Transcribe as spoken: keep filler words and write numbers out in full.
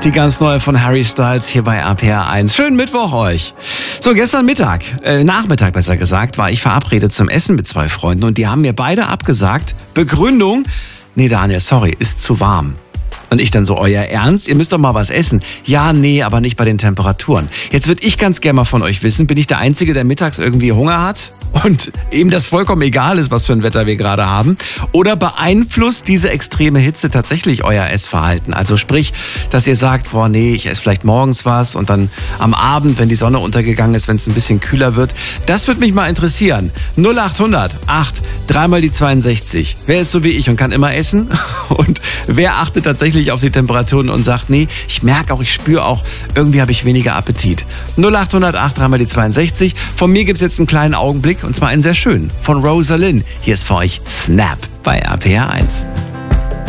Die ganz neue von Harry Styles hier bei R P R eins. Schönen Mittwoch euch. So, gestern Mittag, äh, Nachmittag besser gesagt, war ich verabredet zum Essen mit zwei Freunden und die haben mir beide abgesagt. Begründung: Nee, Daniel, sorry, ist zu warm. Und ich dann so, euer Ernst? Ihr müsst doch mal was essen. Ja, nee, aber nicht bei den Temperaturen. Jetzt würde ich ganz gerne mal von euch wissen, bin ich der Einzige, der mittags irgendwie Hunger hat? Und ihm das vollkommen egal ist, was für ein Wetter wir gerade haben? Oder beeinflusst diese extreme Hitze tatsächlich euer Essverhalten? Also sprich, dass ihr sagt, boah, nee, ich esse vielleicht morgens was und dann am Abend, wenn die Sonne untergegangen ist, wenn es ein bisschen kühler wird. Das würde mich mal interessieren. null acht hundert acht, dreimal die zweiundsechzig. Wer ist so wie ich und kann immer essen? Und wer achtet tatsächlich auf die Temperaturen und sagt, nee, ich merke auch, ich spüre auch, irgendwie habe ich weniger Appetit. null acht hundert acht, dreimal die zweiundsechzig. Von mir gibt es jetzt einen kleinen Augenblick. Und zwar einen sehr schönen, von Rosalind. Hier ist für euch Snap bei R P R eins.